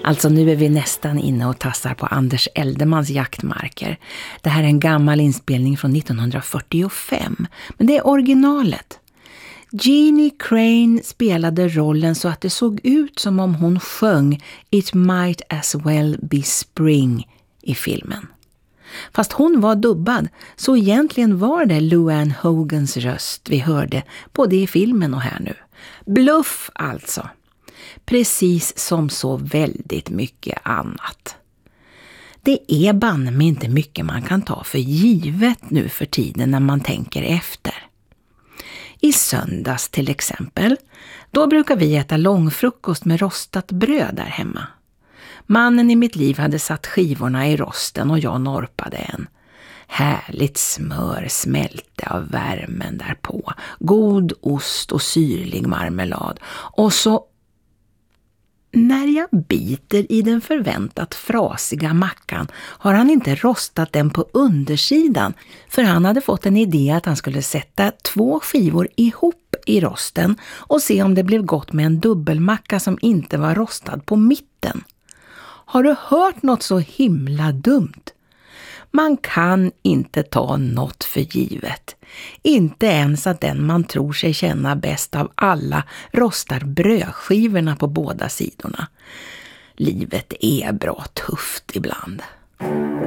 Alltså nu är vi nästan inne och tassar på Anders Eldemans jaktmarker. Det här är en gammal inspelning från 1945, men det är originalet. Jeannie Crane spelade rollen så att det såg ut som om hon sjöng It Might As Well Be Spring i filmen. Fast hon var dubbad, så egentligen var det Luann Hogans röst vi hörde både i filmen och här nu. Bluff alltså. Precis som så väldigt mycket annat. Det är banne mig inte mycket man kan ta för givet nu för tiden när man tänker efter. I söndags till exempel, då brukar vi äta långfrukost med rostat bröd där hemma. Mannen i mitt liv hade satt skivorna i rosten och jag norpade en. Härligt smör smälte av värmen därpå, god ost och syrlig marmelad. Och så när jag biter i den förväntat frasiga mackan har han inte rostat den på undersidan, för han hade fått en idé att han skulle sätta 2 skivor ihop i rosten och se om det blev gott med en dubbelmacka som inte var rostad på mitten. Har du hört något så himla dumt? Man kan inte ta något för givet. Inte ens att den man tror sig känna bäst av alla rostar brödskivorna på båda sidorna. Livet är bra tufft ibland.